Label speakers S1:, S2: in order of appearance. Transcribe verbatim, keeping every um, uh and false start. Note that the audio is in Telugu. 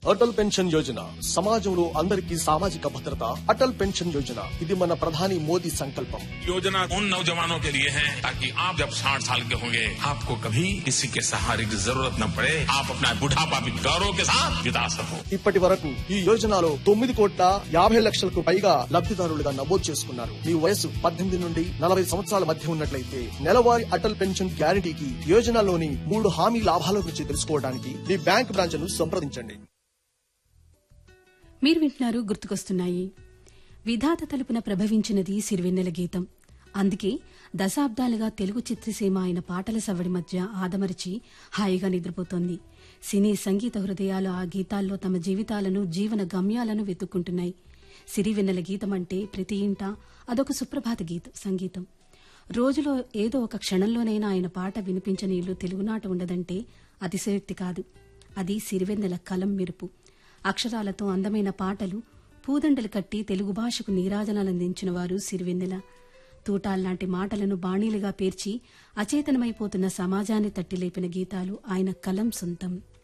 S1: అటల్ పెన్షన్ యోజన సమాజంలో అందరికీ సామాజిక భద్రత. అటల్ పెన్షన్ యోజన ఇది మన ప్రధాని మోదీ సంకల్పం.
S2: योजना उन नौजवानों के लिए है ताकि आप जब साठ साल के होंगे आपको कभी किसी के सहारे की जरूरत न पड़े. आप अपना बुढ़ापा भी गौरव के साथ बिता सको.
S1: ఇప్పటి వరకు ఈ యోజనలో తొమ్మిది కోట్ల యాభై లక్షలకు పైగా లబ్ధిదారులుగా నమోదు చేసుకున్నారు. మీ వయసు పద్దెనిమిది నుండి నలభై సంవత్సరాల మధ్య ఉన్నట్లయితే నెలవారీ అటల్ పెన్షన్ గ్యారంటీకి యోజనలోని మూడు హామీ లాభాల గురించి తెలుసుకోవడానికి మీ బ్యాంక్ బ్రాంచ్ ను సంప్రదించండి.
S3: మీరు వింటున్నారు గుర్తుకొస్తున్నాయి. విధాత తలుపున ప్రభవించినది సిరివెన్నెల గీతం. అందుకే దశాబ్దాలుగా తెలుగు చిత్రసీమ ఆయన పాటల సవ్వడి మధ్య ఆదమరిచి హాయిగా నిద్రపోతోంది. సినీ సంగీత హృదయాలు ఆ గీతాల్లో తమ జీవితాలను జీవన గమ్యాలను వెతుక్కుంటున్నాయి. సిరివెన్నెల గీతం అంటే ప్రతి ఇంట అదొక సుప్రభాత గీతం సంగీతం. రోజులో ఏదో ఒక క్షణంలోనైనా ఆయన పాట వినిపించని ఇల్లు తెలుగునాట ఉండదంటే అతిశయోక్తి కాదు. అది సిరివెన్నెల కలం మెరుపు. అక్షరాలతో అందమైన పాటలు పూదండలు కట్టి తెలుగు భాషకు నీరాజనాలందించిన వారు సిరివెన్నెల. తూటాల్లాంటి మాటలను బాణీలుగా పేర్చి అచేతనమైపోతున్న సమాజాన్ని తట్టిలేపిన గీతాలు ఆయన కలం సొంతం.